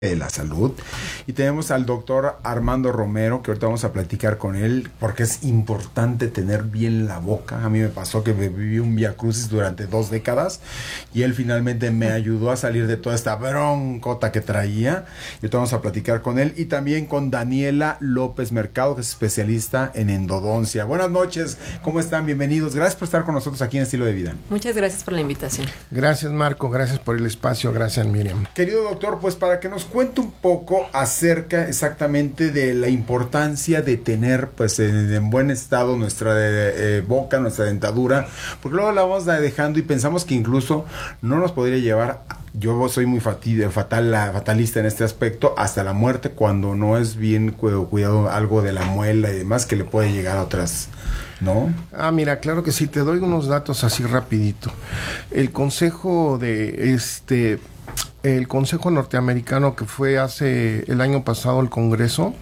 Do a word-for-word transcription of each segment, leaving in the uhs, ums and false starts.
de la salud, y tenemos al doctor Armando Romero, que ahorita vamos a platicar con él porque es importante tener bien la boca. A mí me pasó que viví un viacrucis durante dos décadas y él finalmente me ayudó a salir de toda esta broncota que traía, y ahorita vamos a platicar con él, y también con Daniela López Mercado, que es especialista en endodoncia. Buenas noches, ¿cómo están? Bienvenidos, gracias por estar con nosotros aquí en Estilo de Vida. Muchas gracias por la invitación. Gracias, Marco, gracias por el espacio, gracias, Miriam. Querido doctor, pues para que nos cuente un poco acerca exactamente de la importancia de tener pues en, en buen estado nuestra eh, boca, nuestra dentadura, porque luego la vamos dejando y pensamos que incluso no nos podría llevar, yo soy muy fatal, fatalista en este aspecto, hasta la muerte, cuando no es bien cuidado algo de la muela y demás que le puede llegar a otras, ¿no? Ah, mira, claro que sí, te doy unos datos así rapidito. El consejo de este... El Consejo Norteamericano, que fue hace el año pasado el Congreso,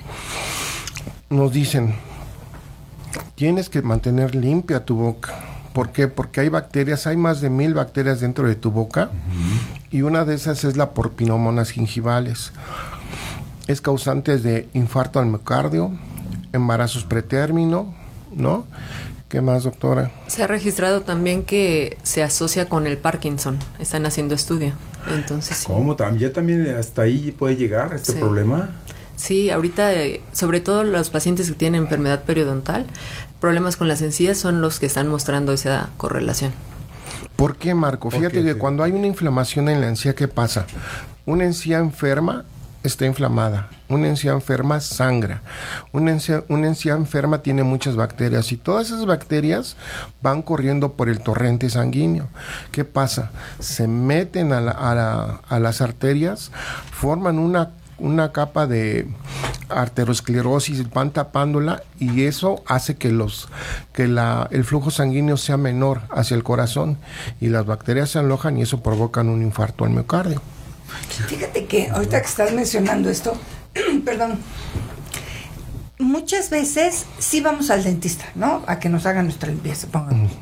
nos dicen, tienes que mantener limpia tu boca. ¿Por qué? Porque hay bacterias, hay más de mil bacterias dentro de tu boca, uh-huh. y una de esas es la Porpinomonas gingivales. Es causante de infarto al miocardio, embarazos pretérmino, ¿no? ¿Qué más, doctora? Se ha registrado también que se asocia con el Parkinson. Están haciendo estudio. Entonces, ¿cómo? ¿Ya también hasta ahí puede llegar este sí. problema? Sí, ahorita, eh, sobre todo los pacientes que tienen enfermedad periodontal, problemas con las encías son los que están mostrando esa correlación. ¿Por qué, Marco? Fíjate ¿Por qué? que cuando hay una inflamación en la encía, ¿qué pasa? Una encía enferma está inflamada, una encía enferma sangra, una encía, una encía enferma tiene muchas bacterias y todas esas bacterias van corriendo por el torrente sanguíneo. ¿Qué pasa? Se meten a, la, a, la, a las arterias, forman una, una capa de arteriosclerosis, van tapándola y eso hace que, los, que la, el flujo sanguíneo sea menor hacia el corazón y las bacterias se alojan y eso provoca un infarto al miocardio. Fíjate que ahorita que estás mencionando esto, perdón, muchas veces sí vamos al dentista, ¿no? A que nos hagan nuestra limpieza, pongan. Mm.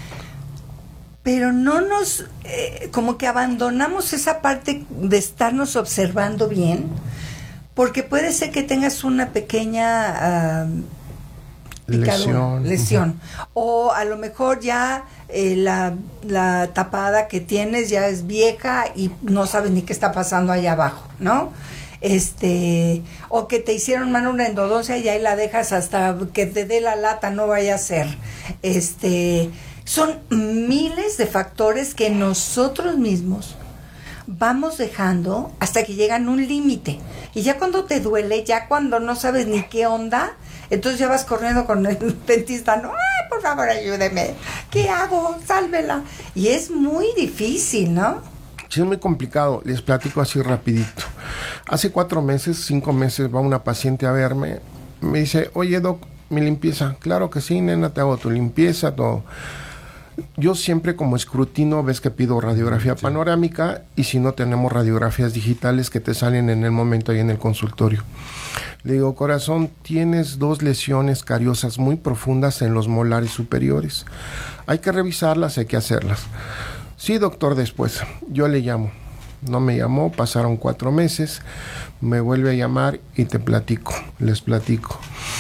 Pero no nos, eh, como que abandonamos esa parte de estarnos observando bien, porque puede ser que tengas una pequeña uh, picadura, lesión, lesión. Uh-huh. O a lo mejor ya eh, la, la tapada que tienes ya es vieja y no sabes ni qué está pasando allá abajo, ¿no? Este, o que te hicieron mal una endodoncia y ahí la dejas hasta que te dé la lata, no vaya a ser. Este, son miles de factores que nosotros mismos vamos dejando hasta que llegan a un límite. Y ya cuando te duele, ya cuando no sabes ni qué onda, entonces ya vas corriendo con el dentista, no, ay, por favor, ayúdeme, ¿qué hago? Sálvela. Y es muy difícil, ¿no? Sí, es muy complicado, les platico así rapidito. Hace cuatro meses, cinco meses, va una paciente a verme, me dice, oye, doc, mi limpieza. Claro que sí, nena, te hago tu limpieza, todo. Yo siempre como escrutino, ves que pido radiografía sí. panorámica, y si no tenemos radiografías digitales que te salen en el momento ahí en el consultorio. Le digo, corazón, tienes dos lesiones cariosas muy profundas en los molares superiores. Hay que revisarlas, hay que hacerlas. Sí, doctor, después. Yo le llamo. No me llamó, pasaron cuatro meses, me vuelve a llamar y te platico, les platico.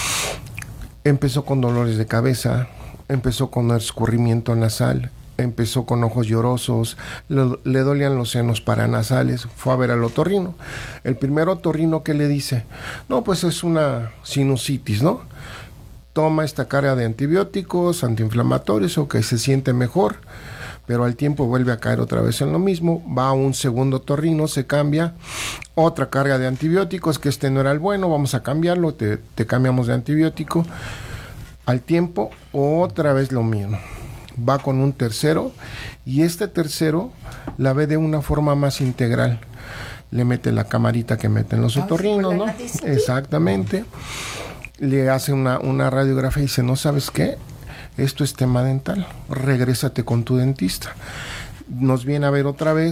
Empezó con dolores de cabeza, empezó con escurrimiento nasal, empezó con ojos llorosos, le, le dolían los senos paranasales, fue a ver al otorrino. El primer otorrino que le dice, no, pues es una sinusitis, ¿no? Toma esta carga de antibióticos, antiinflamatorios, o que se siente mejor, pero al tiempo vuelve a caer otra vez en lo mismo, va a un segundo otorrino, se cambia, otra carga de antibióticos, que este no era el bueno, vamos a cambiarlo, te, te cambiamos de antibiótico. Al tiempo, otra vez lo mismo. Va con un tercero y este tercero la ve de una forma más integral. Le mete la camarita que meten los otorrinos, ¿no? Exactamente. Le hace una, una radiografía y dice, ¿no sabes qué? Esto es tema dental. Regrésate con tu dentista. Nos viene a ver otra vez,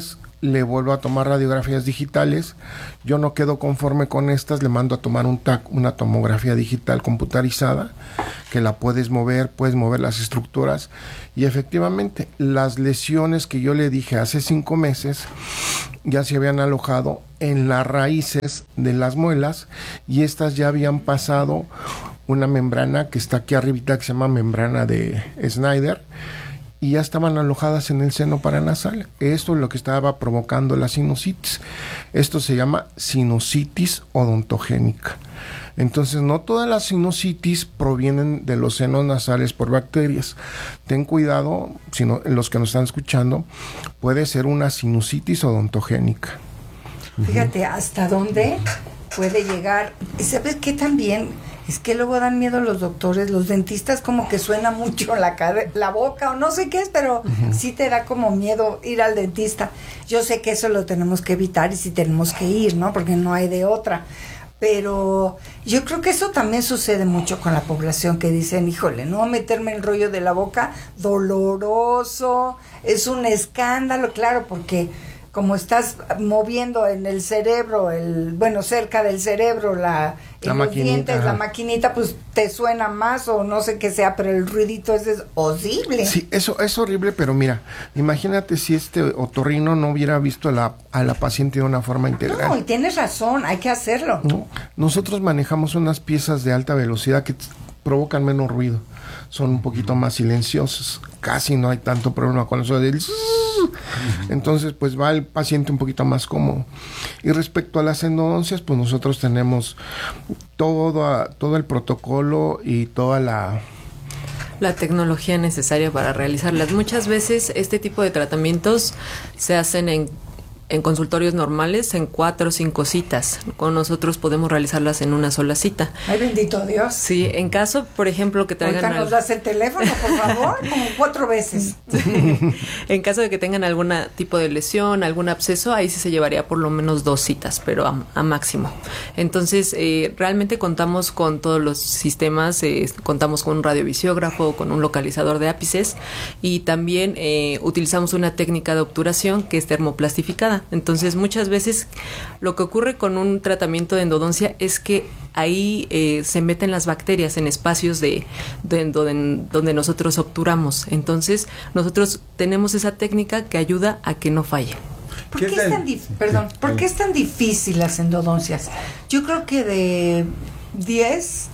le vuelvo a tomar radiografías digitales. Yo no quedo conforme con estas, le mando a tomar un T A C, una tomografía digital computarizada, que la puedes mover, puedes mover las estructuras, y efectivamente las lesiones que yo le dije hace cinco meses ya se habían alojado en las raíces de las muelas, y estas ya habían pasado una membrana que está aquí arribita, que se llama membrana de Snyder, y ya estaban alojadas en el seno paranasal. Esto es lo que estaba provocando la sinusitis. Esto se llama sinusitis odontogénica. Entonces, no todas las sinusitis provienen de los senos nasales por bacterias. Ten cuidado, si no, los que nos están escuchando, puede ser una sinusitis odontogénica. Fíjate hasta dónde puede llegar. ¿Y sabes qué también? Es que luego dan miedo los doctores, los dentistas, como que suena mucho la, cabe- la boca o no sé qué es, pero uh-huh. sí te da como miedo ir al dentista. Yo sé que eso lo tenemos que evitar y sí tenemos que ir, ¿no? Porque no hay de otra. Pero yo creo que eso también sucede mucho con la población, que dicen, híjole, no meterme el rollo de la boca, doloroso, es un escándalo, claro, porque como estás moviendo en el cerebro, el bueno, cerca del cerebro, la, la los dientes, ajá. la maquinita, pues te suena más o no sé qué sea, pero el ruidito ese es horrible. Sí, eso es horrible, pero mira, imagínate si este otorrino no hubiera visto a la, a la paciente de una forma integral. No, y tienes razón, hay que hacerlo. No, nosotros manejamos unas piezas de alta velocidad que t- provocan menos ruido, son un poquito más silenciosos, casi no hay tanto problema con eso del... Entonces, pues va el paciente un poquito más cómodo. Y respecto a las endodoncias, pues nosotros tenemos todo, todo el protocolo y toda la... la tecnología necesaria para realizarlas. Muchas veces este tipo de tratamientos se hacen en en consultorios normales en cuatro o cinco citas. Con nosotros podemos realizarlas en una sola cita. Ay, bendito Dios. Sí, en caso, por ejemplo, que traigan... Ahorita nos al... das el teléfono, por favor, como cuatro veces. Sí. En caso de que tengan algún tipo de lesión, algún absceso, ahí sí se llevaría por lo menos dos citas, pero a, a máximo. Entonces, eh, realmente contamos con todos los sistemas, eh, contamos con un radiovisiógrafo, con un localizador de ápices, y también eh, utilizamos una técnica de obturación que es termoplastificada. Entonces, muchas veces lo que ocurre con un tratamiento de endodoncia es que ahí eh, se meten las bacterias en espacios de, de, de donde, donde nosotros obturamos. Entonces, nosotros tenemos esa técnica que ayuda a que no falle. ¿Por qué, es tan dif- perdón, ¿por qué es tan difícil las endodoncias? Yo creo que de diez,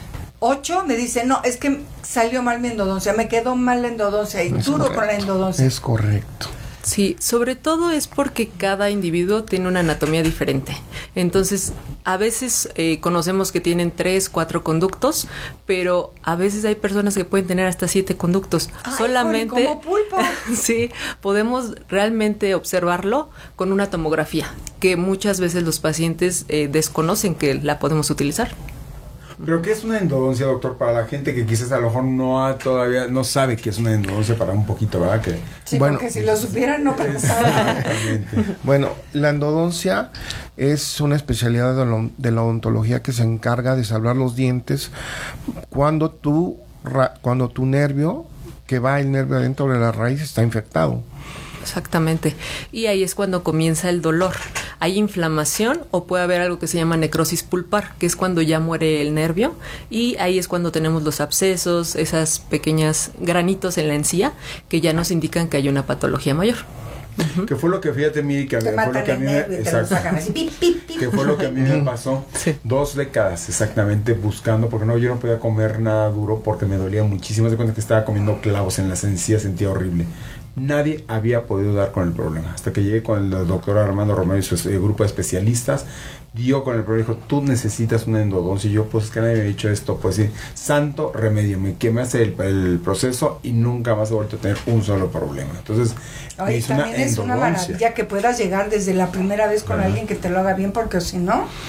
ocho me dicen, no, es que salió mal mi endodoncia, me quedó mal la endodoncia y es duro correcto. con la endodoncia. Es correcto. Sí, sobre todo es porque cada individuo tiene una anatomía diferente. Entonces, a veces eh, conocemos que tienen tres, cuatro conductos, pero a veces hay personas que pueden tener hasta siete conductos. Ay, solamente como pulpo. Sí, podemos realmente observarlo con una tomografía, que muchas veces los pacientes eh, desconocen que la podemos utilizar. ¿Pero qué es una endodoncia, doctor? Para la gente que quizás a lo mejor no ha todavía no sabe qué es una endodoncia, para un poquito, ¿verdad? Que sí, bueno, porque si lo supieran no pensaban. Bueno, la endodoncia es una especialidad de, lo, de la odontología que se encarga de salvar los dientes cuando tu, ra, cuando tu nervio, que va el nervio dentro de la raíz, está infectado. Exactamente. Y ahí es cuando comienza el dolor. Hay inflamación o puede haber algo que se llama necrosis pulpar, que es cuando ya muere el nervio, y ahí es cuando tenemos los abscesos, esas pequeñas granitos en la encía que ya nos indican que hay una patología mayor. Uh-huh. Que fue lo que, fíjate, mí, que, te fue lo que a mí me, exacto, así, pip, pip, pip. Que fue lo que a mí me pasó. Sí. Dos décadas exactamente buscando, porque no, yo no podía comer nada duro porque me dolía muchísimo. De cuenta que estaba comiendo clavos en las encías, sentía horrible. Nadie había podido dar con el problema. Hasta que llegué con el doctor Armando Romero y su eh, grupo de especialistas, dio con el problema y dijo, tú necesitas una endodoncia. Y yo, pues es que nadie me ha dicho esto. Pues sí, santo remedio. Me quemé hace el, el proceso y nunca más he vuelto a tener un solo problema. Entonces, Oye, me hizo también una es una maravilla que puedas llegar desde la primera vez con uh-huh. alguien que te lo haga bien, porque si no,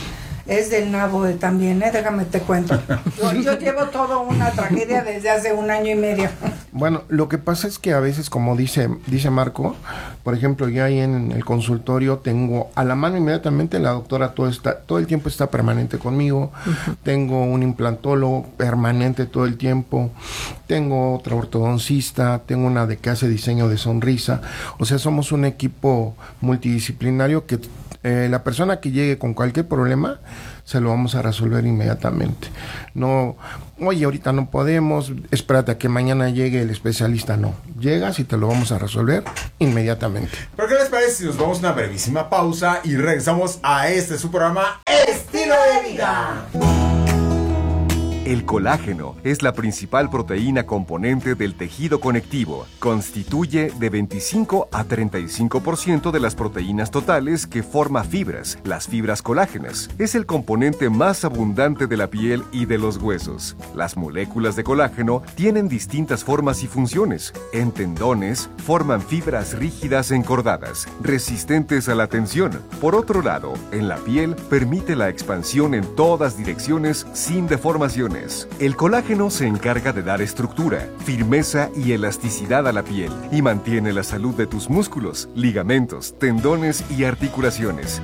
es del nabo de también, ¿eh? Déjame te cuento. Yo, yo llevo toda una tragedia desde hace un año y medio. Bueno, lo que pasa es que a veces, como dice dice Marco, por ejemplo, yo ahí en el consultorio tengo a la mano inmediatamente la doctora, todo está todo el tiempo está permanente conmigo, uh-huh. Tengo un implantólogo permanente todo el tiempo, tengo otra ortodoncista, tengo una de que hace diseño de sonrisa, o sea, somos un equipo multidisciplinario que eh, la persona que llegue con cualquier problema se lo vamos a resolver inmediatamente. No, oye, ahorita no podemos, espérate a que mañana llegue el especialista. No, llegas y te lo vamos a resolver inmediatamente. ¿Pero qué les parece si nos vamos a una brevísima pausa y regresamos a este su programa Estilo de Vida? El colágeno es la principal proteína componente del tejido conectivo. Constituye de veinticinco a treinta y cinco por ciento de las proteínas totales que forma fibras, las fibras colágenas. Es el componente más abundante de la piel y de los huesos. Las moléculas de colágeno tienen distintas formas y funciones. En tendones, forman fibras rígidas encordadas, resistentes a la tensión. Por otro lado, en la piel, permite la expansión en todas direcciones sin deformaciones. El colágeno se encarga de dar estructura, firmeza y elasticidad a la piel y mantiene la salud de tus músculos, ligamentos, tendones y articulaciones.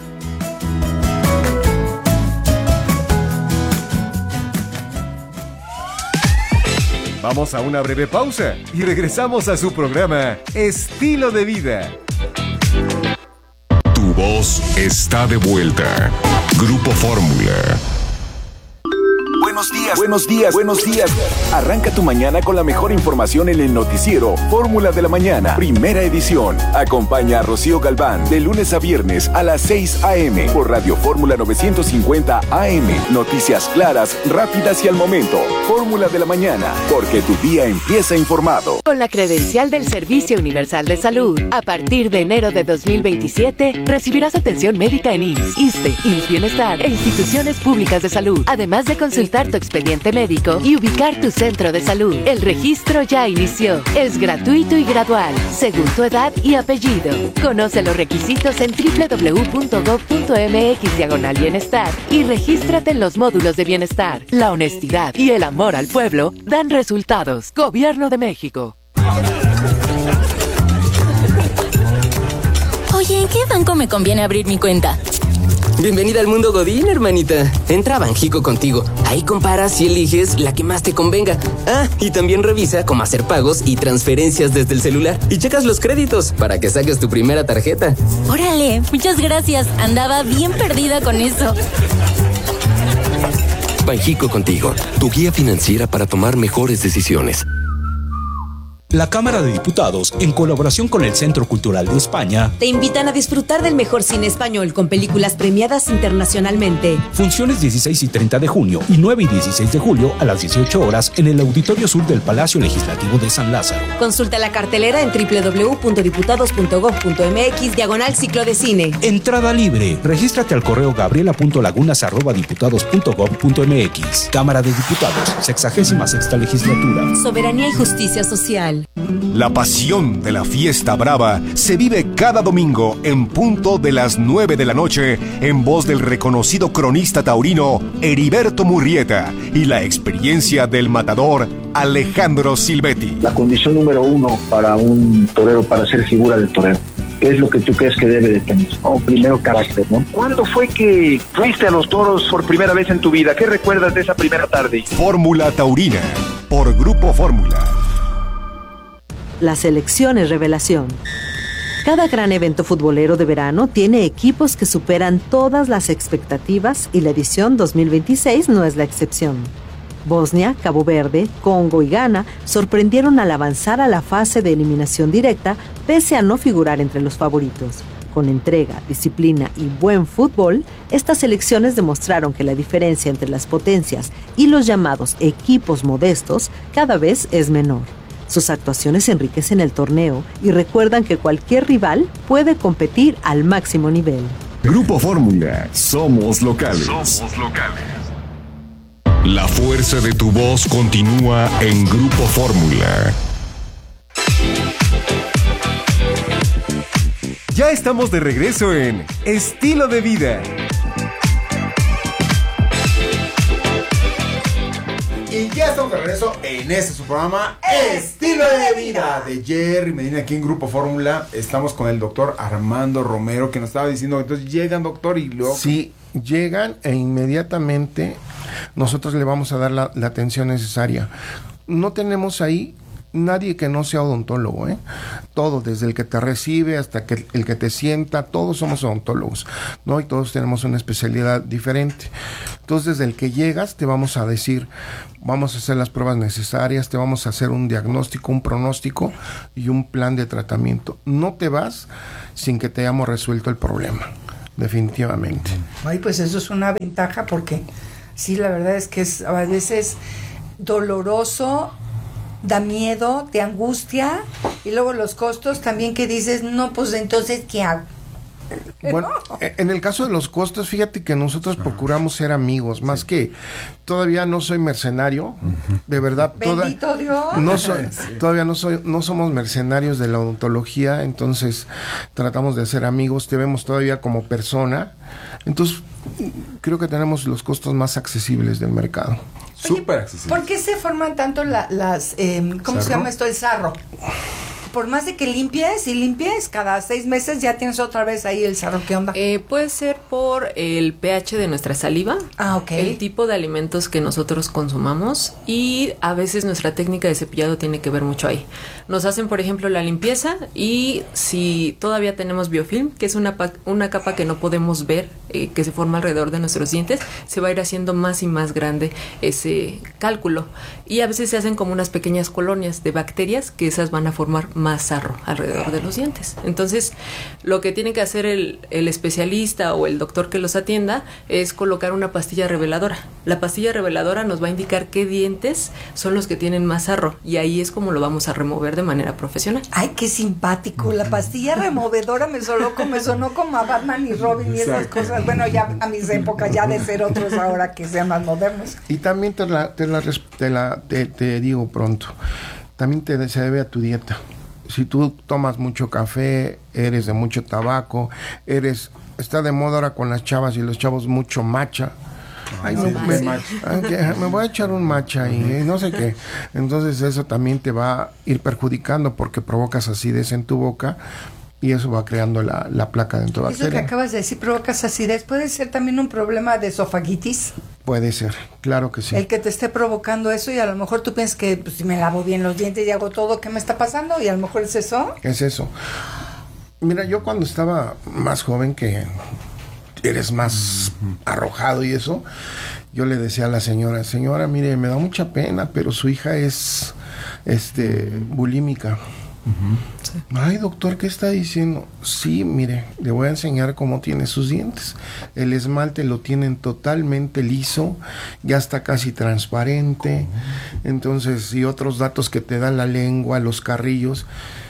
Vamos a una breve pausa y regresamos a su programa Estilo de Vida. Tu voz está de vuelta. Grupo Fórmula. Buenos días, buenos días, buenos días. Arranca tu mañana con la mejor información en el noticiero Fórmula de la Mañana, primera edición. Acompaña a Rocío Galván de lunes a viernes a las seis a.m. por Radio Fórmula novecientos cincuenta A M. Noticias claras, rápidas y al momento. Fórmula de la Mañana, porque tu día empieza informado. Con la credencial del Servicio Universal de Salud, a partir de enero de dos mil veintisiete, recibirás atención médica en I M S S, ISSSTE, I M S S Bienestar e instituciones públicas de salud, además de consultar tu expediente médico y ubicar tu centro de salud. El registro ya inició. Es gratuito y gradual, según tu edad y apellido. Conoce los requisitos en doble u doble u doble u punto gob punto eme equis diagonal bienestar y regístrate en los módulos de bienestar. La honestidad y el amor al pueblo dan resultados. Gobierno de México. Oye, ¿en qué banco me conviene abrir mi cuenta? Bienvenida al mundo Godín, hermanita. Entra a Banjico contigo. Ahí comparas y eliges la que más te convenga. Ah, y también revisa cómo hacer pagos y transferencias desde el celular. Y checas los créditos para que saques tu primera tarjeta. Órale, muchas gracias. Andaba bien perdida con eso. Banjico contigo, tu guía financiera para tomar mejores decisiones. La Cámara de Diputados, en colaboración con el Centro Cultural de España, te invitan a disfrutar del mejor cine español con películas premiadas internacionalmente. Funciones dieciséis y treinta de junio y nueve y dieciséis de julio a las dieciocho horas en el Auditorio Sur del Palacio Legislativo de San Lázaro. Consulta la cartelera en doble u doble u doble u punto diputados punto gob punto eme equis diagonal ciclo de cine. Entrada libre. Regístrate al correo gabriela punto lagunas arroba diputados punto gob punto eme equis. Cámara de Diputados, sexagésima sexta legislatura. Soberanía y justicia social. La pasión de la fiesta brava se vive cada domingo en punto de las nueve de la noche en voz del reconocido cronista taurino Heriberto Murrieta y la experiencia del matador Alejandro Silvetti. La condición número uno para un torero, para ser figura del torero, ¿qué es lo que tú crees que debe de tener? Oh, primero, carácter, ¿no? ¿Cuándo fue que fuiste a los toros por primera vez en tu vida? ¿Qué recuerdas de esa primera tarde? Fórmula Taurina, por Grupo Fórmula. La selección es revelación. Cada gran evento futbolero de verano tiene equipos que superan todas las expectativas y la edición dos mil veintiséis no es la excepción. Bosnia, Cabo Verde, Congo y Ghana sorprendieron al avanzar a la fase de eliminación directa pese a no figurar entre los favoritos. Con entrega, disciplina y buen fútbol, estas selecciones demostraron que la diferencia entre las potencias y los llamados equipos modestos cada vez es menor. Sus actuaciones enriquecen el torneo y recuerdan que cualquier rival puede competir al máximo nivel. Grupo Fórmula, somos locales. Somos locales. La fuerza de tu voz continúa en Grupo Fórmula. Ya estamos de regreso en Estilo de Vida. Y ya estamos de regreso en este su programa Estilo de Vida de Jerry Medina aquí en Grupo Fórmula. Estamos con el doctor Armando Romero que nos estaba diciendo, entonces llegan, doctor, y luego... Sí, llegan e inmediatamente nosotros le vamos a dar la, la atención necesaria. No tenemos ahí nadie que no sea odontólogo, ¿eh? Todo, desde el que te recibe hasta que el que te sienta, todos somos odontólogos, ¿no? Y todos tenemos una especialidad diferente. Entonces, desde el que llegas, te vamos a decir, vamos a hacer las pruebas necesarias, te vamos a hacer un diagnóstico, un pronóstico y un plan de tratamiento. No te vas sin que te hayamos resuelto el problema, definitivamente. Ay, pues eso es una ventaja porque sí, la verdad es que es a veces doloroso, da miedo, te angustia, y luego los costos también que dices, no, pues entonces, ¿qué hago? Bueno, en el caso de los costos, fíjate que nosotros procuramos ser amigos, más sí. que todavía no soy mercenario, uh-huh. de verdad. Bendito toda, Dios. No soy, sí. Todavía no soy, no somos mercenarios de la odontología, entonces tratamos de ser amigos, te vemos todavía como persona, entonces creo que tenemos los costos más accesibles del mercado. Súper accesible. ¿Por qué se forman tanto la, las, eh, ¿cómo ¿Sarro? se llama esto? El sarro. Por más de que limpies y limpies, cada seis meses ya tienes otra vez ahí el sarro. ¿Qué onda? Eh, puede ser por el pH de nuestra saliva, ah, ok. el tipo de alimentos que nosotros consumamos y a veces nuestra técnica de cepillado tiene que ver mucho ahí. Nos hacen, por ejemplo, la limpieza y si todavía tenemos biofilm, que es una, pa- una capa que no podemos ver, eh, que se forma alrededor de nuestros dientes, se va a ir haciendo más y más grande ese cálculo. Y a veces se hacen como unas pequeñas colonias de bacterias que esas van a formar más sarro alrededor de los dientes. Entonces, lo que tiene que hacer el, el especialista o el doctor que los atienda es colocar una pastilla reveladora. La pastilla reveladora nos va a indicar qué dientes son los que tienen más sarro y ahí es como lo vamos a remover de manera profesional. Ay, qué simpático. La pastilla removedora me sonó como, me sonó como a Batman y Robin y esas cosas. Bueno, ya a mis épocas, ya de ser otros ahora que sean más modernos. Y también te la, te la, te la te, te digo pronto, también te, se debe a tu dieta. Si tú tomas mucho café, eres de mucho tabaco, eres, está de moda ahora con las chavas y los chavos mucho matcha. Ay, no, me, me, me voy a echar un matcha y no sé qué. Entonces eso también te va a ir perjudicando porque provocas acidez en tu boca y eso va creando la, la placa dentro de la bacteria. Eso que acabas de decir, provocas acidez. ¿Puede ser también un problema de esofagitis? Puede ser, claro que sí. El que te esté provocando eso y a lo mejor tú piensas que pues, si me lavo bien los dientes y hago todo, ¿qué me está pasando? Y a lo mejor es eso. Es eso. Mira, yo cuando estaba más joven, que eres más uh-huh. arrojado y eso, yo le decía a la señora, señora, mire, me da mucha pena, pero su hija es este bulímica. Uh-huh. Sí. Ay, doctor, ¿qué está diciendo? Sí, mire, le voy a enseñar cómo tiene sus dientes. El esmalte lo tienen totalmente liso, ya está casi transparente. Uh-huh. Entonces, y otros datos que te da la lengua, los carrillos,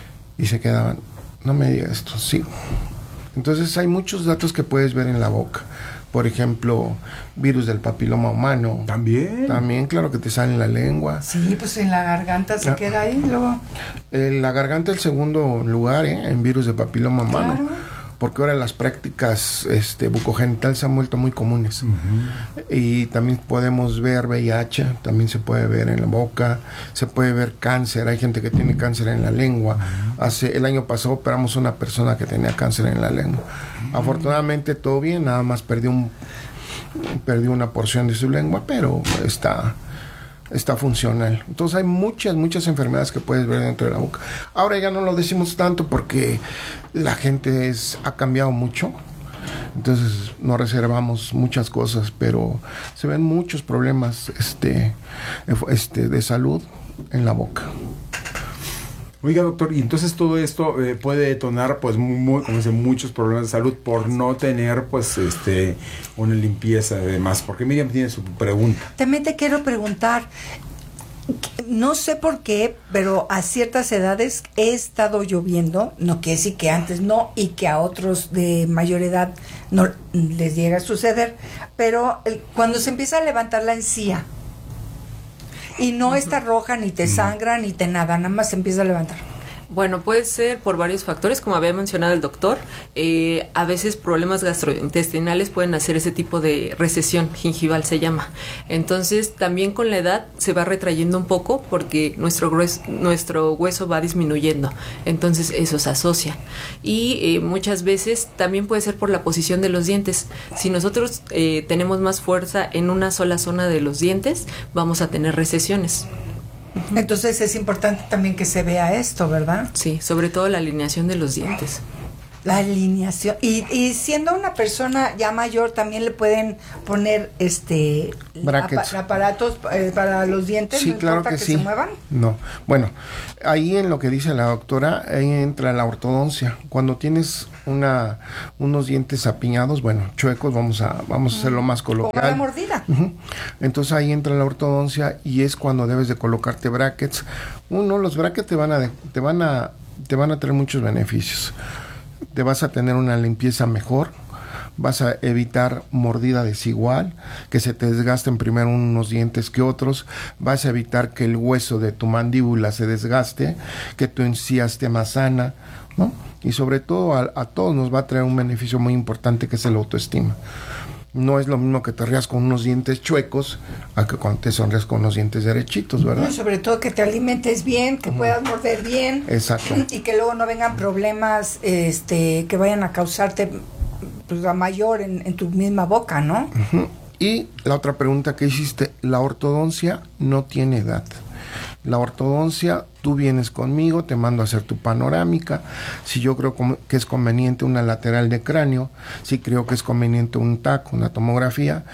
y se quedaban, no me diga esto, sí. Entonces hay muchos datos que puedes ver en la boca. Por ejemplo, virus del papiloma humano. ¿También? También, claro que te sale en la lengua. Sí, pues en la garganta se la, queda ahí luego. Eh, la garganta es el segundo lugar, ¿eh? En virus de papiloma humano. Claro. Porque ahora las prácticas este, bucogenitales se han vuelto muy comunes. Uh-huh. Y también podemos ver V I H, también se puede ver en la boca, se puede ver cáncer, hay gente que tiene cáncer en la lengua. Uh-huh. Hace el año pasado operamos una persona que tenía cáncer en la lengua. Uh-huh. Afortunadamente todo bien, nada más perdió, un, perdió una porción de su lengua, pero está... está funcional. Entonces hay muchas, muchas enfermedades que puedes ver dentro de la boca. Ahora ya no lo decimos tanto porque la gente es, ha cambiado mucho. Entonces nos reservamos muchas cosas, pero se ven muchos problemas este, este, de salud en la boca. Oiga, doctor, y entonces todo esto eh, puede detonar, pues, muy, como dice, muchos problemas de salud por no tener, pues, este, una limpieza y demás. Porque Miriam tiene su pregunta. También te quiero preguntar, no sé por qué, pero a ciertas edades he estado lloviendo, no quiere decir que antes no, y que a otros de mayor edad no les llega a suceder, pero el, cuando se empieza a levantar la encía, y no está roja, ni te sangra, ni te nada, nada más se empieza a levantar. Bueno, puede ser por varios factores, como había mencionado el doctor. Eh, a veces problemas gastrointestinales pueden hacer ese tipo de recesión gingival, se llama. Entonces, también con la edad se va retrayendo un poco porque nuestro grueso, nuestro hueso va disminuyendo. Entonces, eso se asocia. Y eh, muchas veces también puede ser por la posición de los dientes. Si nosotros eh, tenemos más fuerza en una sola zona de los dientes, vamos a tener recesiones. Entonces es importante también que se vea esto, ¿verdad? Sí, sobre todo la alineación de los dientes. La alineación. Y, y siendo una persona ya mayor, también le pueden poner este brackets, ap- aparatos eh, para los dientes. Sí, ¿no claro importa que, que sí. se muevan? No. Bueno, ahí en lo que dice la doctora, ahí entra la ortodoncia. Cuando tienes una unos dientes apiñados, bueno, chuecos, vamos a vamos a hacerlo más coloquial. Como la mordida. Uh-huh. Entonces ahí entra la ortodoncia y es cuando debes de colocarte brackets. Uno, los brackets te van a te van a te van a traer muchos beneficios. Te vas a tener una limpieza mejor, vas a evitar mordida desigual, que se te desgasten primero unos dientes que otros, vas a evitar que el hueso de tu mandíbula se desgaste, que tu encía esté más sana, ¿no? Y sobre todo a, a todos nos va a traer un beneficio muy importante que es el autoestima. No es lo mismo que te rías con unos dientes chuecos a que cuando te sonrías con unos dientes derechitos, ¿verdad? No, sobre todo que te alimentes bien, que uh-huh. puedas morder bien. Exacto. Y que luego no vengan problemas este, que vayan a causarte pues, a mayor en, en tu misma boca, ¿no? Uh-huh. Y la otra pregunta que hiciste, la ortodoncia no tiene edad. La ortodoncia, tú vienes conmigo, te mando a hacer tu panorámica, si yo creo que es conveniente una lateral de cráneo, si creo que es conveniente un T A C, una tomografía,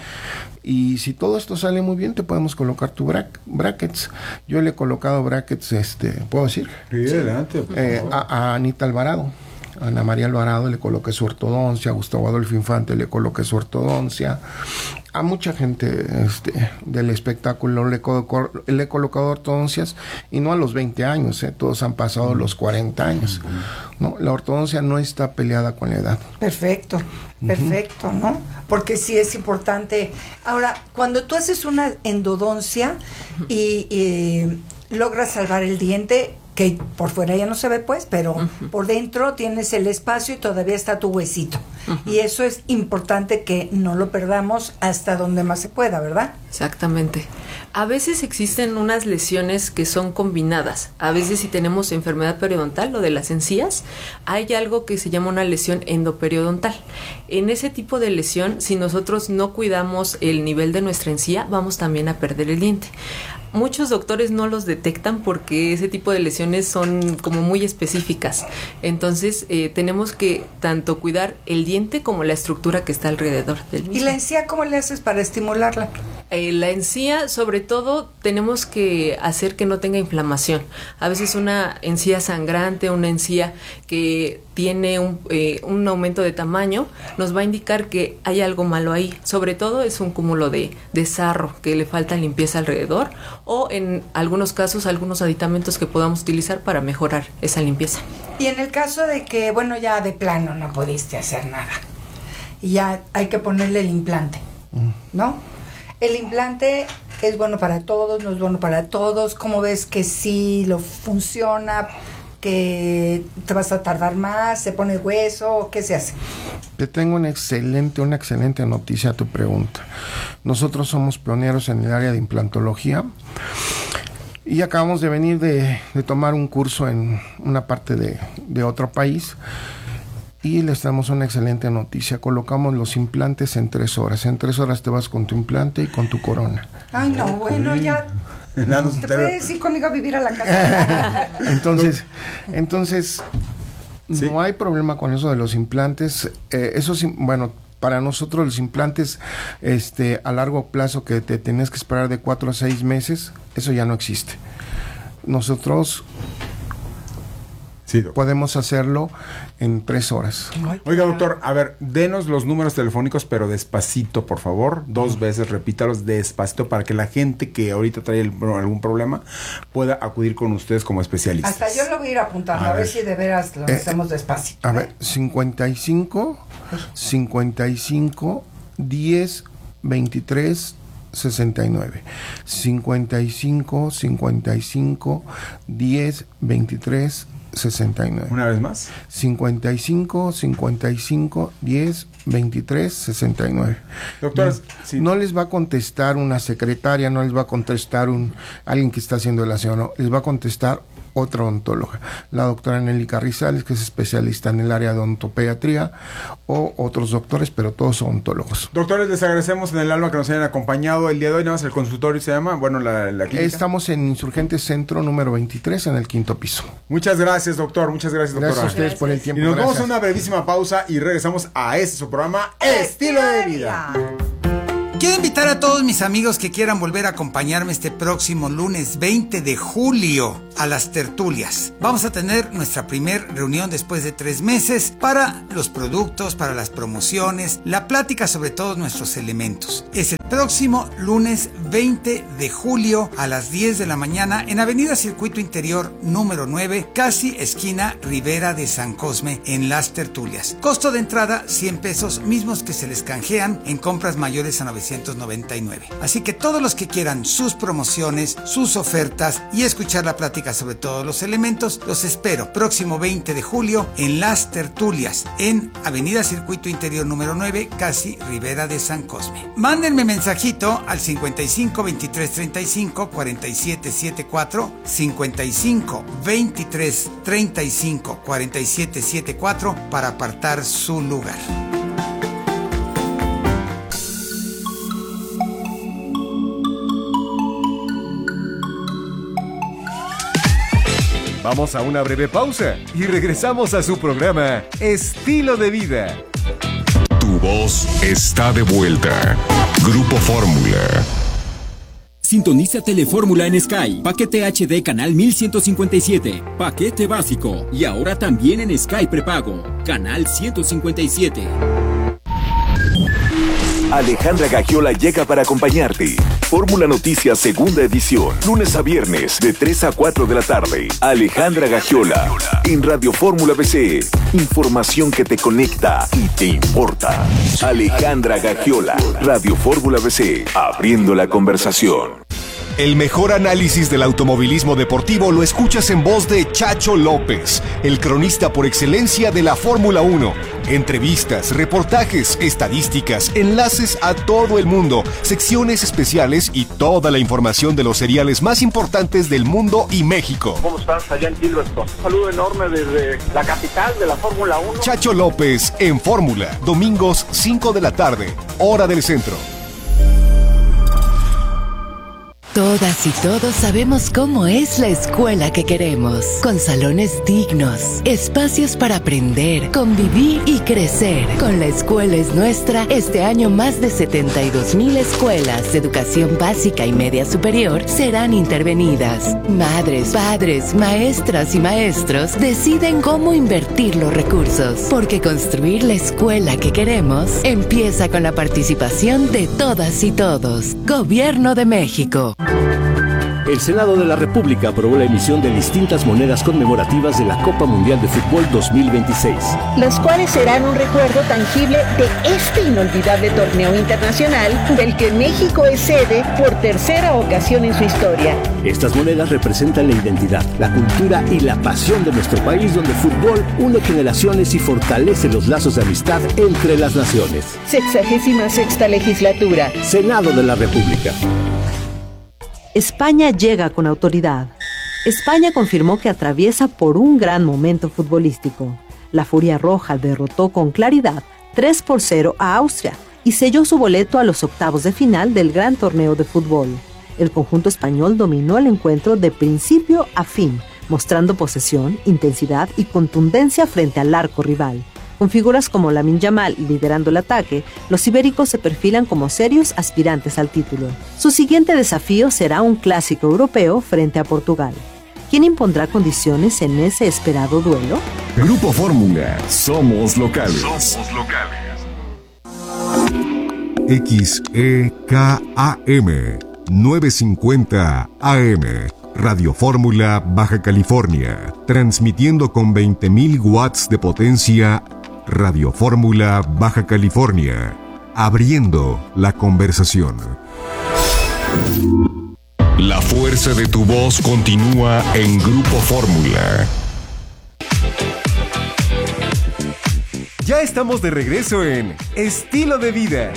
y si todo esto sale muy bien, te podemos colocar tu bra- brackets. Yo le he colocado brackets, este, ¿puedo decir? Sí, adelante. Eh, a, a Anita Alvarado. A Ana María Alvarado le coloqué su ortodoncia, a Gustavo Adolfo Infante le coloqué su ortodoncia, a mucha gente este, del espectáculo le, colo- le he colocado ortodoncias y no a los veinte años, eh, todos han pasado los cuarenta años, ¿no? La ortodoncia no está peleada con la edad. Perfecto, perfecto, uh-huh. ¿no? Porque sí es importante. Ahora, cuando tú haces una endodoncia y, y logras salvar el diente, que por fuera ya no se ve pues, pero uh-huh. por dentro tienes el espacio y todavía está tu huesito. Uh-huh. Y eso es importante que no lo perdamos hasta donde más se pueda, ¿verdad? Exactamente. A veces existen unas lesiones que son combinadas. A veces si tenemos enfermedad periodontal o de las encías, hay algo que se llama una lesión endoperiodontal. En ese tipo de lesión, si nosotros no cuidamos el nivel de nuestra encía, vamos también a perder el diente. Muchos doctores no los detectan porque ese tipo de lesiones son como muy específicas. Entonces, eh, tenemos que tanto cuidar el diente como la estructura que está alrededor del mismo. ¿Y la encía cómo le haces para estimularla? Eh, la encía, sobre todo, tenemos que hacer que no tenga inflamación. A veces una encía sangrante, una encía que tiene un, eh, un aumento de tamaño, nos va a indicar que hay algo malo ahí. Sobre todo es un cúmulo de, de sarro, que le falta limpieza alrededor, o en algunos casos algunos aditamentos que podamos utilizar para mejorar esa limpieza. Y en el caso de que, bueno, ya de plano no pudiste hacer nada y ya hay que ponerle el implante, ¿no? El implante es bueno para todos, no es bueno para todos. ¿Cómo ves que sí lo funciona? ¿Que te vas a tardar más? ¿Se pone hueso? ¿Qué se hace? Te tengo una excelente, una excelente noticia a tu pregunta. Nosotros somos pioneros en el área de implantología y acabamos de venir de, de tomar un curso en una parte de, de otro país. Y les damos una excelente noticia. Colocamos los implantes en tres horas. En tres horas te vas con tu implante y con tu corona. Ay, no, bueno, ya. ¿Te puedes ir conmigo a vivir a la casa? entonces, entonces ¿sí? No hay problema con eso de los implantes. Eh, eso sí, bueno, para nosotros los implantes este, a largo plazo que te tenés que esperar de cuatro a seis meses, eso ya no existe. Nosotros... Sí, podemos hacerlo en tres horas. Oiga, doctor, a ver, denos los números telefónicos, pero despacito, por favor. Dos veces, repítalos despacito para que la gente que ahorita trae el, algún problema pueda acudir con ustedes como especialistas. Hasta yo lo voy a ir apuntando, a, a ver. ver si de veras lo eh, hacemos despacito. A ¿eh? ver, cincuenta y cinco, cincuenta y cinco, diez, veintitrés, sesenta y nueve. cincuenta y cinco, cincuenta y cinco, diez, veintitrés, sesenta y nueve. ¿Una vez más? cincuenta y cinco, cincuenta y cinco, diez, veintitrés, sesenta y nueve. Doctor, no, sí. no les va a contestar una secretaria, no les va a contestar un alguien que está haciendo el aseo, no, les va a contestar otra odontóloga, la doctora Nelly Carrizales, que es especialista en el área de odontopediatría, o otros doctores, pero todos odontólogos. Doctores, les agradecemos en el alma que nos hayan acompañado el día de hoy. Nada más el consultorio se llama, bueno, la, la clínica. Estamos en Insurgentes Centro número veintitrés, en el quinto piso. Muchas gracias, doctor. Muchas gracias, doctora. Gracias a ustedes gracias. por el tiempo. Y nos gracias. vamos a una brevísima pausa y regresamos a este su programa, Estilo de Vida. Quiero invitar a todos mis amigos que quieran volver a acompañarme este próximo lunes veinte de julio a las tertulias. Vamos a tener nuestra primer reunión después de tres meses para los productos, para las promociones, la plática sobre todos nuestros elementos. Es el próximo lunes veinte de julio a las diez de la mañana en Avenida Circuito Interior número nueve, casi esquina Ribera de San Cosme, en las tertulias. Costo de entrada cien pesos, mismos que se les canjean en compras mayores a novecientos noventa y nueve. Así que todos los que quieran sus promociones, sus ofertas y escuchar la plática sobre todos los elementos, los espero próximo veinte de julio en las tertulias en Avenida Circuito Interior número nueve, casi Ribera de San Cosme. Mándenme mensajito al cincuenta y cinco, veintitrés, treinta y cinco, cuarenta y siete setenta y cuatro, cincuenta y cinco, veintitrés, treinta y cinco, cuarenta y siete setenta y cuatro para apartar su lugar. Vamos a una breve pausa y regresamos a su programa Estilo de Vida. Tu voz está de vuelta. Grupo Fórmula. Sintoniza Telefórmula en Sky. Paquete H D canal mil ciento cincuenta y siete. Paquete básico. Y ahora también en Sky prepago. Canal ciento cincuenta y siete. Alejandra Gagiola llega para acompañarte. Fórmula Noticias segunda edición, lunes a viernes de tres a cuatro de la tarde. Alejandra Gagiola en Radio Fórmula B C. Información que te conecta y te importa. Alejandra Gagiola, Radio Fórmula B C, abriendo la conversación. El mejor análisis del automovilismo deportivo lo escuchas en voz de Chacho López, el cronista por excelencia de la Fórmula uno. Entrevistas, reportajes, estadísticas, enlaces a todo el mundo, secciones especiales y toda la información de los seriales más importantes del mundo y México. ¿Cómo estás allá en Silverstone? Un saludo enorme desde la capital de la Fórmula uno. Chacho López en Fórmula, domingos cinco de la tarde, hora del centro. Todas y todos sabemos cómo es la escuela que queremos, con salones dignos, espacios para aprender, convivir y crecer. Con La Escuela es Nuestra, este año más de setenta y dos mil escuelas de educación básica y media superior serán intervenidas. Madres, padres, maestras y maestros deciden cómo invertir los recursos, porque construir la escuela que queremos empieza con la participación de todas y todos. Gobierno de México. El Senado de la República aprobó la emisión de distintas monedas conmemorativas de la Copa Mundial de Fútbol dos mil veintiséis. Las cuales serán un recuerdo tangible de este inolvidable torneo internacional del que México es sede por tercera ocasión en su historia. Estas monedas representan la identidad, la cultura y la pasión de nuestro país, donde el fútbol une generaciones y fortalece los lazos de amistad entre las naciones. Sexagésima sexta legislatura. Senado de la República. España llega con autoridad. España confirmó que atraviesa por un gran momento futbolístico. La Furia Roja derrotó con claridad tres por cero a Austria y selló su boleto a los octavos de final del gran torneo de fútbol. El conjunto español dominó el encuentro de principio a fin, mostrando posesión, intensidad y contundencia frente al arco rival. Con figuras como Lamine Yamal liderando el ataque, los ibéricos se perfilan como serios aspirantes al título. Su siguiente desafío será un clásico europeo frente a Portugal. ¿Quién impondrá condiciones en ese esperado duelo? Grupo Fórmula, somos locales. Somos locales. X E K A M novecientos cincuenta A M. Radio Fórmula, Baja California. Transmitiendo con veinte mil watts de potencia. Radio Fórmula, Baja California. Abriendo la conversación. Fórmula. La fuerza de tu voz continúa en Grupo Fórmula. Ya estamos de regreso en Estilo de Vida.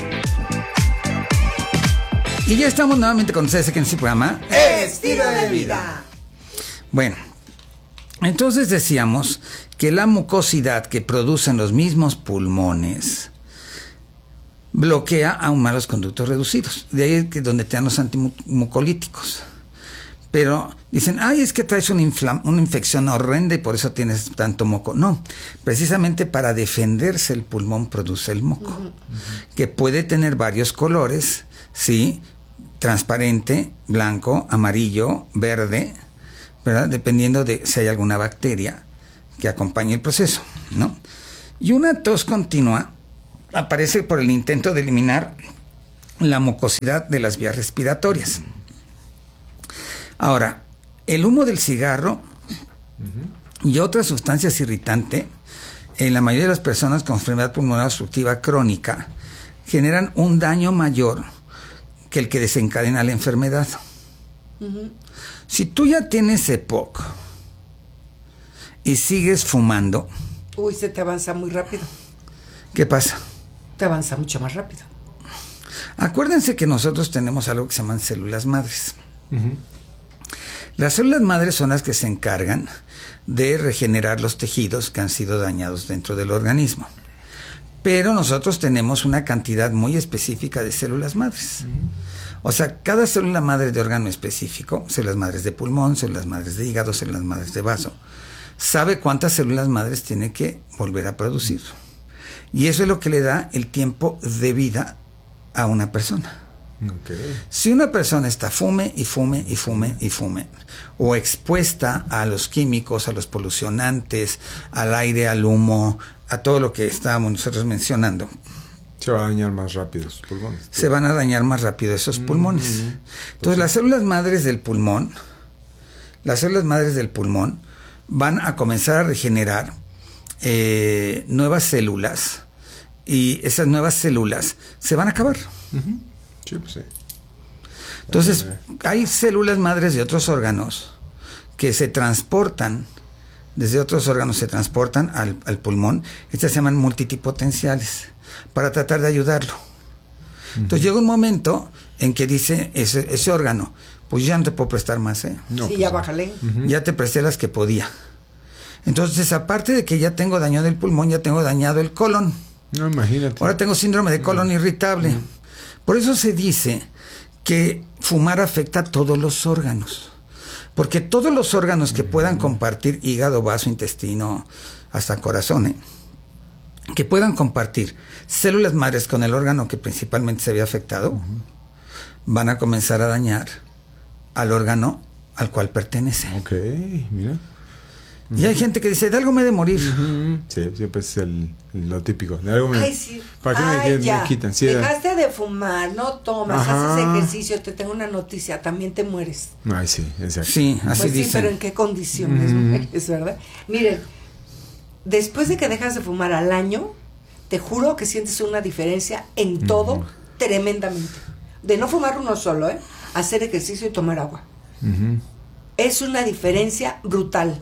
Y ya estamos nuevamente con ustedes aquí en este programa Estilo de Vida. Bueno, entonces decíamos que la mucosidad que producen los mismos pulmones bloquea aún más los conductos reducidos. De ahí es donde te dan los antimucolíticos. Pero dicen, ay, es que traes una, inflam- una infección horrenda y por eso tienes tanto moco. No, precisamente para defenderse el pulmón produce el moco, uh-huh. que puede tener varios colores, ¿sí? Transparente, blanco, amarillo, verde, ¿verdad? Dependiendo de si hay alguna bacteria que acompañe el proceso, ¿no? Y una tos continua aparece por el intento de eliminar la mucosidad de las vías respiratorias. Ahora, el humo del cigarro uh-huh. y otras sustancias irritantes en la mayoría de las personas con enfermedad pulmonar obstructiva crónica generan un daño mayor que el que desencadena la enfermedad. Uh-huh. Si tú ya tienes E P O C y sigues fumando... Uy, se te avanza muy rápido. ¿Qué pasa? Te avanza mucho más rápido. Acuérdense que nosotros tenemos algo que se llaman células madres. Uh-huh. Las células madres son las que se encargan de regenerar los tejidos que han sido dañados dentro del organismo. Pero nosotros tenemos una cantidad muy específica de células madres. Uh-huh. O sea, cada célula madre de órgano específico, células madres de pulmón, células madres de hígado, células madres de vaso, sabe cuántas células madres tiene que volver a producir. Y eso es lo que le da el tiempo de vida a una persona. Okay. Si una persona está fume y fume y fume y fume, o expuesta a los químicos, a los polucionantes, al aire, al humo, a todo lo que estábamos nosotros mencionando, se va a dañar más rápido sus pulmones. Se van a dañar más rápido esos mm-hmm. pulmones. Entonces, pues las células madres del pulmón, las células madres del pulmón van a comenzar a regenerar eh, nuevas células, y esas nuevas células se van a acabar. Uh-huh. Sí, pues sí. Entonces, hay células madres de otros órganos que se transportan, desde otros órganos se transportan al, al pulmón. Estas se llaman multitipotenciales, para tratar de ayudarlo. Uh-huh. Entonces llega un momento en que dice ese, ese órgano, pues ya no te puedo prestar más, ¿eh? No, sí, pues ya no. bájale. Uh-huh. Ya te presté las que podía. Entonces, aparte de que ya tengo dañado el pulmón, ya tengo dañado el colon. No, imagínate. Ahora tengo síndrome de colon uh-huh. irritable. Uh-huh. Por eso se dice que fumar afecta a todos los órganos. Porque todos los órganos que puedan compartir, hígado, vaso, intestino, hasta corazón, ¿eh? que puedan compartir células madres con el órgano que principalmente se había afectado, uh-huh. van a comenzar a dañar al órgano al cual pertenece. Ok, mira. Y hay gente que dice, de algo me he de morir. Uh-huh. Sí, siempre es el, lo típico. De algo me, Ay, sí. ¿Para qué Ay, me, ya. me quitan? Sí, dejaste de fumar, no tomas, Ajá. haces ejercicio, te tengo una noticia, también te mueres. Ay, sí, exacto. Sí, así pues dicen. Sí, pero ¿en qué condiciones? Uh-huh. Es verdad. Miren, después de que dejas de fumar al año, te juro que sientes una diferencia en uh-huh. todo tremendamente. De no fumar uno solo, ¿eh? Hacer ejercicio y tomar agua. Uh-huh. Es una diferencia brutal.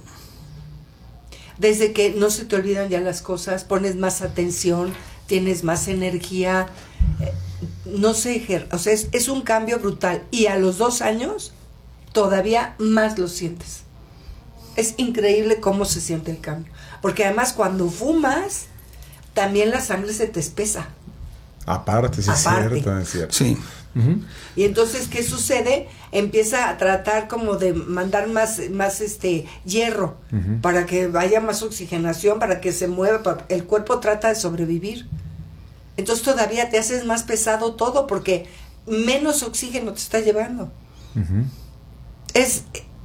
Desde que no se te olvidan ya las cosas, pones más atención, tienes más energía, eh, no sé, o sea, es, es un cambio brutal. Y a los dos años, todavía más lo sientes. Es increíble cómo se siente el cambio. Porque además cuando fumas, también la sangre se te espesa. Aparte, sí, Aparte. es cierto, es cierto. Sí. Uh-huh. Y entonces, ¿qué sucede? Empieza a tratar como de mandar más, más este hierro uh-huh. para que vaya más oxigenación, para que se mueva, para, el cuerpo trata de sobrevivir. Entonces todavía te haces más pesado todo porque menos oxígeno te está llevando. Uh-huh. Es,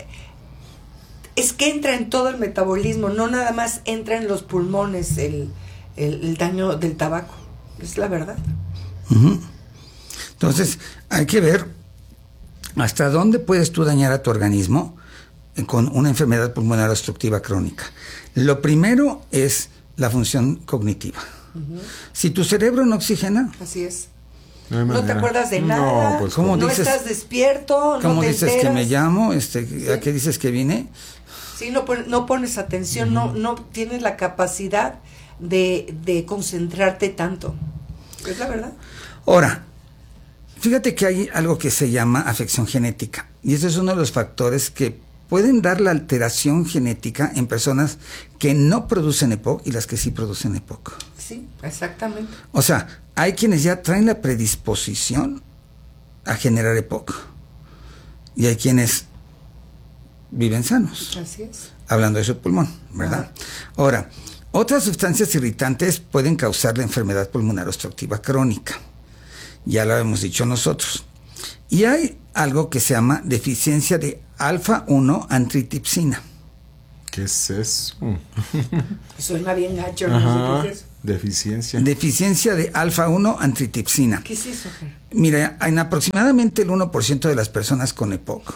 es que entra en todo el metabolismo, no nada más entra en los pulmones el, el, el daño del tabaco. Es la verdad. Uh-huh. Entonces, hay que ver hasta dónde puedes tú dañar a tu organismo con una enfermedad pulmonar obstructiva crónica. Lo primero es la función cognitiva. Uh-huh. Si tu cerebro no oxigena... Así es. No, no te acuerdas de nada, no, pues, ¿cómo no dices, estás despierto, ¿cómo no te dices enteras? que me llamo? Este, ¿Sí? ¿A qué dices que vine? Sí, no, pon, no pones atención, uh-huh. no, no tienes la capacidad de, de concentrarte tanto. ¿Es la verdad? Ahora, fíjate que hay algo que se llama afección genética, y ese es uno de los factores que pueden dar la alteración genética en personas que no producen E P O C y las que sí producen E P O C. Sí, exactamente. O sea, hay quienes ya traen la predisposición a generar E P O C y hay quienes viven sanos. Así es. Hablando de su pulmón, ¿verdad? Ah. Ahora, otras sustancias irritantes pueden causar la enfermedad pulmonar obstructiva crónica. Ya lo hemos dicho nosotros. Y hay algo que se llama deficiencia de alfa uno antitripsina. ¿Qué es eso? Suena bien gacho, Ajá, no sé qué es eso. Deficiencia. Deficiencia de alfa uno antitripsina. ¿Qué es eso? Mira, en aproximadamente el uno por ciento de las personas con E P O C,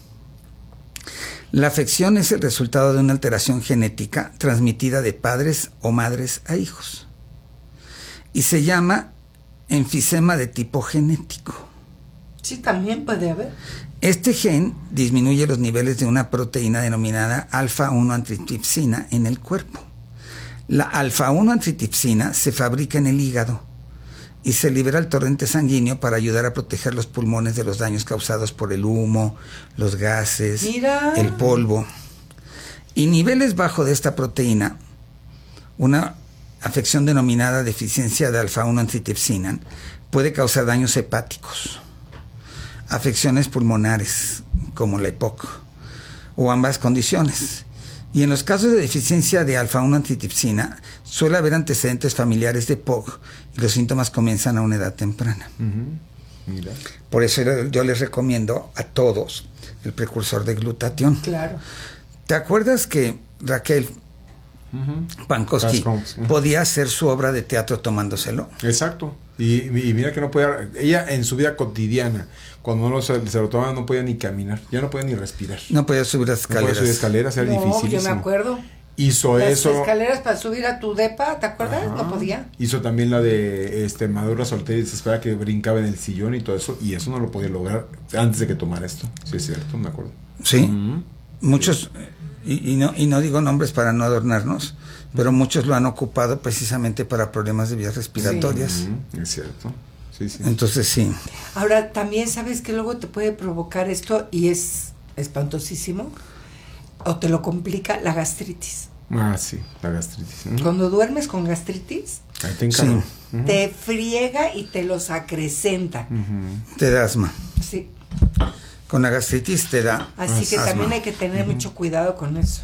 la afección es el resultado de una alteración genética transmitida de padres o madres a hijos. Y se llama enfisema de tipo genético. Sí, también puede haber. Este gen disminuye los niveles de una proteína denominada alfa uno antitripsina en el cuerpo. La alfa uno antitripsina se fabrica en el hígado y se libera al torrente sanguíneo para ayudar a proteger los pulmones de los daños causados por el humo, los gases, Mira. el polvo. Y niveles bajos de esta proteína, una afección denominada deficiencia de alfa uno antitripsina, puede causar daños hepáticos, afecciones pulmonares como la E P O C o ambas condiciones. Y en los casos de deficiencia de alfa uno antitripsina suele haber antecedentes familiares de E P O C y los síntomas comienzan a una edad temprana. Uh-huh. Mira. Por eso yo les recomiendo a todos el precursor de glutatión. Claro. ¿Te acuerdas que Raquel uh-huh. Pankowski uh-huh. podía hacer su obra de teatro tomándoselo? Exacto. Y, y mira que no podía, ella en su vida cotidiana, cuando no se, se lo tomaba, no podía ni caminar, ya no podía ni respirar. No podía subir las escaleras. No podía subir escaleras, era no, difícil. Yo me acuerdo. Hizo las eso. Las escaleras para subir a tu depa, ¿te acuerdas? Ajá. No podía. Hizo también la de este Madura soltera y desesperada, que brincaba en el sillón y todo eso, y eso no lo podía lograr antes de que tomara esto. Sí, es cierto, me acuerdo. Sí, uh-huh. muchos, y, y, no, y no digo nombres para no adornarnos, pero muchos lo han ocupado precisamente para problemas de vías respiratorias. Sí. Uh-huh. Es cierto. Sí, sí. Entonces sí. Ahora, también sabes que luego te puede provocar esto y es espantosísimo, o te lo complica la gastritis. Ah, sí, la gastritis. Uh-huh. Cuando duermes con gastritis, ahí te encargo. Sí. Uh-huh. Te friega y te los acrecenta. Uh-huh. Te da asma. Sí. Con la gastritis te da Así que asma. También hay que tener uh-huh. mucho cuidado con eso.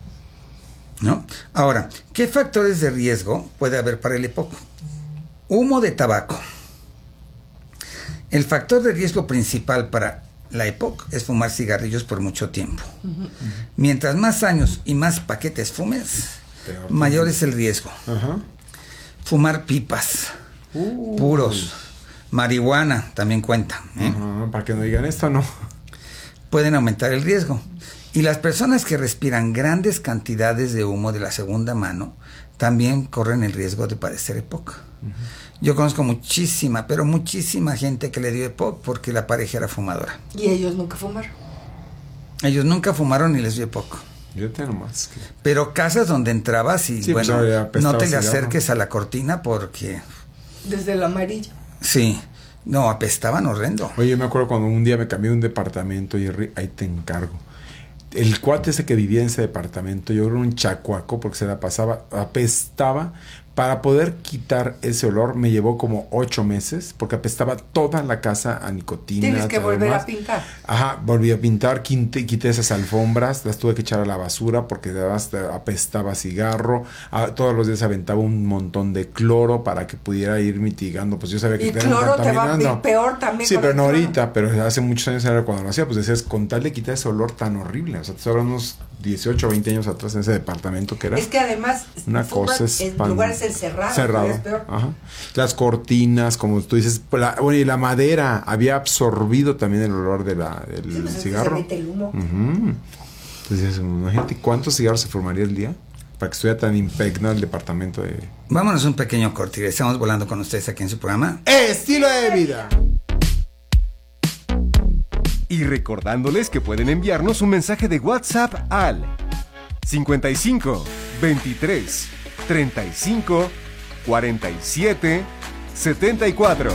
¿No? Ahora, ¿qué factores de riesgo puede haber para el E P O C? Humo de tabaco. El factor de riesgo principal para la E P O C es fumar cigarrillos por mucho tiempo. Uh-huh. Mientras más años y más paquetes fumes, Peor mayor es el riesgo. Uh-huh. Fumar pipas, uh. puros, marihuana también cuenta. ¿eh? Uh-huh. Para que no digan esto, no. Pueden aumentar el riesgo. Y las personas que respiran grandes cantidades de humo de la segunda mano también corren el riesgo de padecer E P O C. Uh-huh. Yo conozco muchísima, pero muchísima gente que le dio E P O C porque la pareja era fumadora. ¿Y ellos nunca fumaron? Ellos nunca fumaron y les dio E P O C. Yo tengo más. Que... Pero casas donde entrabas y, sí, bueno, pues no te le acerques a la cortina porque... Desde el amarillo. Sí. No, apestaban horrendo. Oye, yo me acuerdo cuando un día me cambié de un departamento y ahí te encargo. El cuate ese que vivía en ese departamento, yo era un chacuaco porque se la pasaba, apestaba. Para poder quitar ese olor me llevó como ocho meses porque apestaba toda la casa a nicotina. Tienes que volver demás. a pintar. Ajá, volví a pintar, quité, quité esas alfombras, las tuve que echar a la basura porque además apestaba cigarro. A, todos los días aventaba un montón de cloro para que pudiera ir mitigando. Pues yo sabía que el cloro te va a ir peor también. Sí, pero no ahorita, pero hace muchos años era cuando lo hacía, pues decías, con tal de quitar ese olor tan horrible. O sea, te sobran unos dieciocho o veinte años atrás en ese departamento que era. Es que además, una cosa en lugares encerrados. Cerrado. Ajá. Las cortinas, como tú dices, la, bueno, y la madera había absorbido también el olor de la, del sí, pues cigarro. Se mete el humo. Uh-huh. Entonces, imagínate cuántos cigarros se formaría el día para que estuviera tan impregnado el departamento de. Vámonos un pequeño corte. Estamos volando con ustedes aquí en su programa Estilo de Vida. Y recordándoles que pueden enviarnos un mensaje de WhatsApp al cincuenta y cinco, veintitrés, treinta y cinco, cuarenta y siete, setenta y cuatro.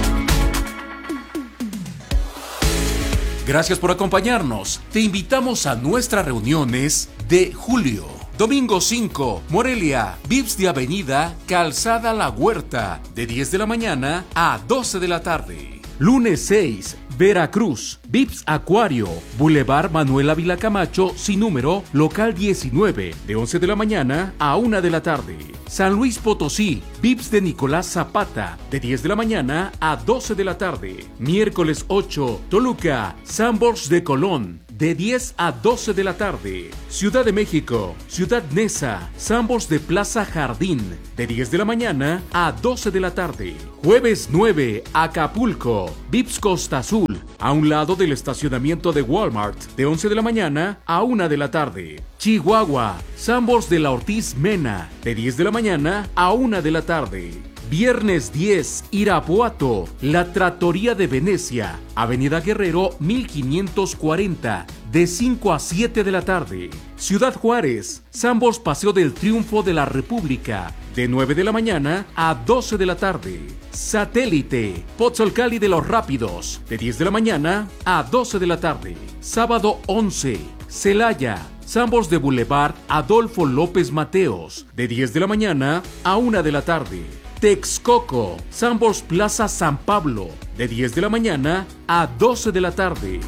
Gracias por acompañarnos. Te invitamos a nuestras reuniones de julio. Domingo cinco, Morelia, Vips de Avenida, Calzada La Huerta, de diez de la mañana a doce de la tarde. Lunes seis, Veracruz, Vips Acuario, Boulevard Manuel Ávila Camacho, sin número, local diecinueve, de once de la mañana a una de la tarde. San Luis Potosí, Vips de Nicolás Zapata, de diez de la mañana a doce de la tarde. Miércoles ocho, Toluca, Sanborns de Colón, de diez a doce de la tarde. Ciudad de México, Ciudad Neza, Sanborns de Plaza Jardín, de diez de la mañana a doce de la tarde. Jueves nueve, Acapulco, Vips Costa Azul, a un lado del estacionamiento de Walmart, de once de la mañana a una de la tarde. Chihuahua, Sanborns de la Ortiz Mena, de diez de la mañana a una de la tarde. Viernes diez, Irapuato, La Trattoria de Venecia, Avenida Guerrero mil quinientos cuarenta, de cinco a siete de la tarde. Ciudad Juárez, Sanborns Paseo del Triunfo de la República, de nueve de la mañana a doce de la tarde. Satélite, Pozzolcali de los Rápidos, de diez de la mañana a doce de la tarde. Sábado once, Celaya, Sanborns de Boulevard Adolfo López Mateos, de diez de la mañana a una de la tarde. Texcoco, Sanborns Plaza San Pablo, de diez de la mañana a doce de la tarde.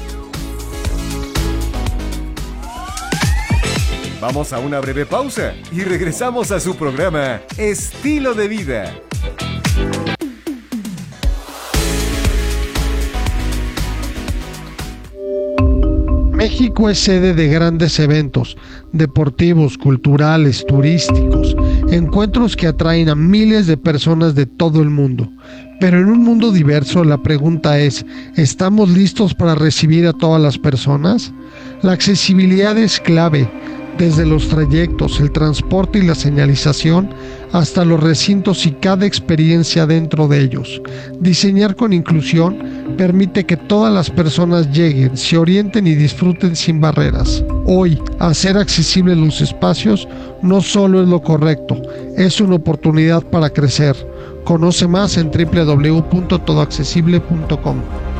Vamos a una breve pausa y regresamos a su programa Estilo de Vida. México es sede de grandes eventos deportivos, culturales, turísticos, encuentros que atraen a miles de personas de todo el mundo. Pero en un mundo diverso, la pregunta es, ¿estamos listos para recibir a todas las personas? La accesibilidad es clave, desde los trayectos, el transporte y la señalización, hasta los recintos y cada experiencia dentro de ellos. Diseñar con inclusión permite que todas las personas lleguen, se orienten y disfruten sin barreras. Hoy, hacer accesibles los espacios no solo es lo correcto, es una oportunidad para crecer. Conoce más en doble u doble u doble u punto todo accesible punto com.